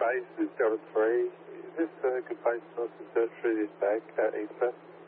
base is Delta 3. Is this a good base for us to search through this bag east west?